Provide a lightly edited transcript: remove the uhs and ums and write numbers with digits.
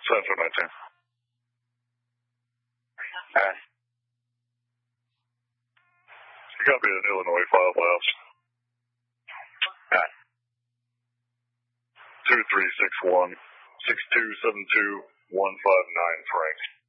Central 19. You got to be in Illinois 5 labs. 2361 6272 159 Frank.